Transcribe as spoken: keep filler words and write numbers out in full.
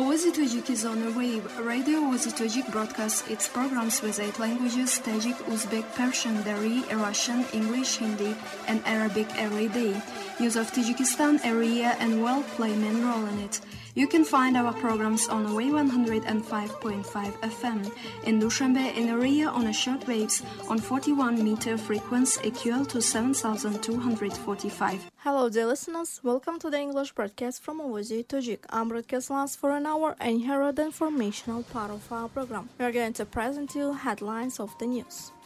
Oazy Tajik is on the web. Radio Oazy Tajik broadcasts its programs with eight languages: Tajik, Uzbek, Persian, Dari, Russian, English, Hindi, and Arabic every day. News of Tajikistan area and well play main role in it. You can find our programs on the way one oh five point five F M. In Dushanbe in area on a short waves on forty-one meter frequency equal to seven thousand two hundred forty-five. Hello dear listeners, welcome to the English broadcast from Oazy Tajik. Our broadcast lasts for an hour and here are the informational part of our program. We are going to present you headlines of the news.